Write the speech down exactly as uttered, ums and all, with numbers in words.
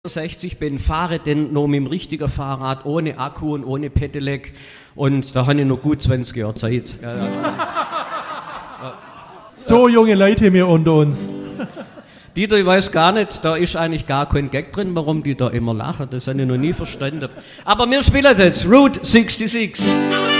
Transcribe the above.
sechzig bin, fahre denn noch mit dem richtigen Fahrrad, ohne Akku und ohne Pedelec, und da habe ich noch gut zwanzig Jahre Zeit. Ja, ja. So junge Leute hier unter uns. Dieter, ich weiß gar nicht, da ist eigentlich gar kein Gag drin, warum die da immer lachen, das habe ich noch nie verstanden. Aber wir spielen jetzt Route sechsundsechzig.